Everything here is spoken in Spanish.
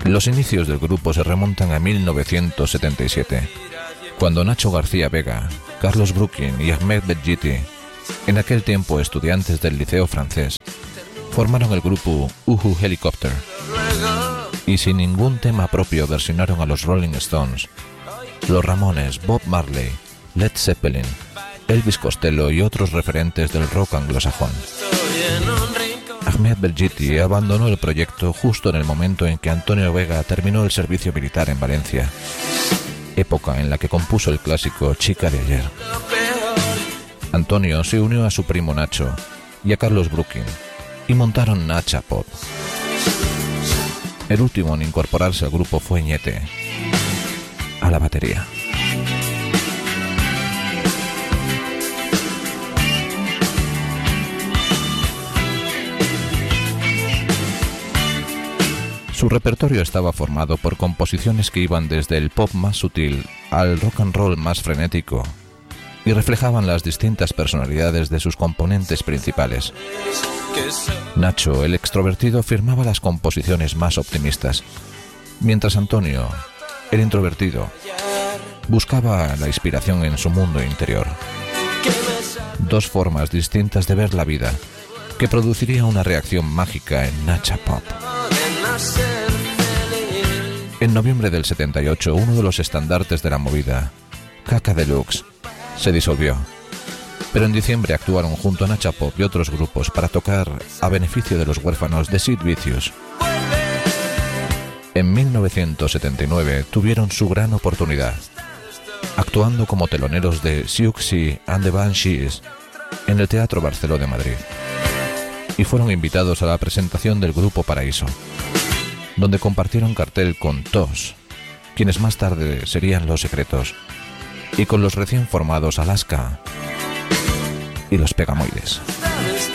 Los inicios del grupo se remontan a 1977, cuando Nacho García Vega, Carlos Brooking y Ahmed Bedjiti, en aquel tiempo estudiantes del Liceo Francés, formaron el grupo Uhu Helicopter y sin ningún tema propio versionaron a los Rolling Stones, los Ramones, Bob Marley, Led Zeppelin, Elvis Costello y otros referentes del rock anglosajón. Ahmed Bedjiti abandonó el proyecto justo en el momento en que Antonio Vega terminó el servicio militar en Valencia, época en la que compuso el clásico Chica de ayer. Antonio se unió a su primo Nacho y a Carlos Brooking y montaron Nacha Pop. El último en incorporarse al grupo fue Ñete, a la batería. Su repertorio estaba formado por composiciones que iban desde el pop más sutil al rock and roll más frenético y reflejaban las distintas personalidades de sus componentes principales. Nacho, el extrovertido, firmaba las composiciones más optimistas, mientras Antonio, el introvertido, buscaba la inspiración en su mundo interior. Dos formas distintas de ver la vida, que produciría una reacción mágica en Nacha Pop. En noviembre del 78, uno de los estandartes de la movida, Kaka Deluxe, se disolvió, pero en diciembre actuaron junto a Nacha Pop y otros grupos para tocar a beneficio de los huérfanos de Sid Vicious. En 1979 tuvieron su gran oportunidad, actuando como teloneros de Siouxsie and the Banshees en el Teatro Barceló de Madrid, y fueron invitados a la presentación del grupo Paraíso, donde compartieron cartel con TOS, quienes más tarde serían Los Secretos, y con los recién formados Alaska y los Pegamoides.